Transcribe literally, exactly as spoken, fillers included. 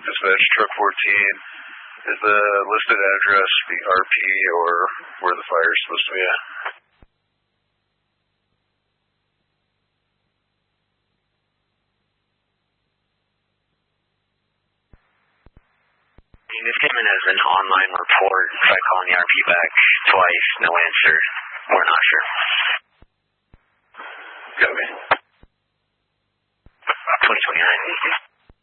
Dispatch Truck fourteen. Is the listed address the R P or where the fire is supposed to be at? This came in as an online report. Tried calling the R P back twice, no answer.